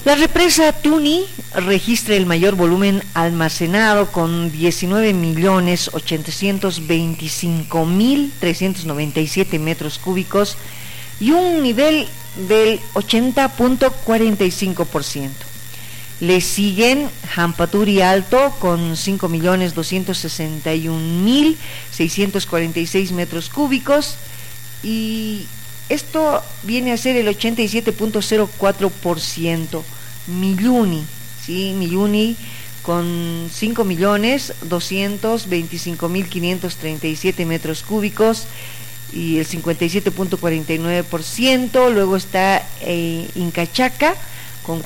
La represa Tuni registra el mayor volumen almacenado con 19.825.397 metros cúbicos y un nivel del 80.45%. Le siguen Hampaturi Alto con 5.261.646 metros cúbicos y esto viene a ser el 87.04%. Milluni, ¿sí? Milluni con 5.225.537 metros cúbicos y el 57.49%. Luego está Incachaca con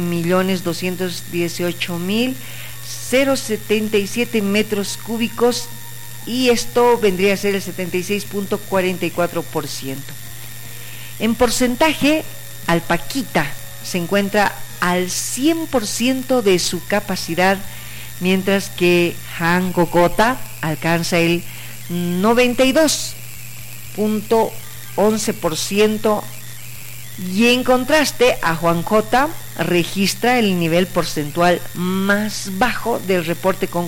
4.218.077 metros cúbicos y esto vendría a ser el 76.44%. En porcentaje, Alpaquita se encuentra al 100% de su capacidad, mientras que Jancocota alcanza el 92.11%, y en contraste a Juancota registra el nivel porcentual más bajo del reporte con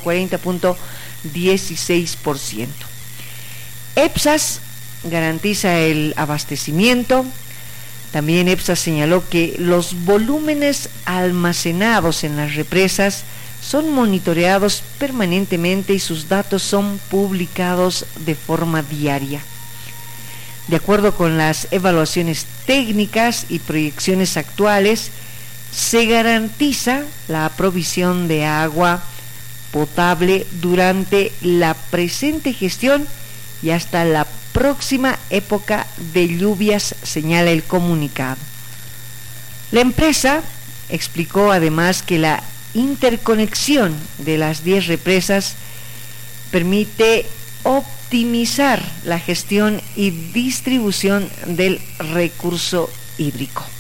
40.16%. EPSAS garantiza el abastecimiento. También EPSAS señaló que los volúmenes almacenados en las represas son monitoreados permanentemente y sus datos son publicados de forma diaria. De acuerdo con las evaluaciones técnicas y proyecciones actuales, se garantiza la provisión de agua potable durante la presente gestión y hasta la próxima época de lluvias, señala el comunicado. La empresa explicó además que la interconexión de las 10 represas permite optimizar la gestión y distribución del recurso hídrico.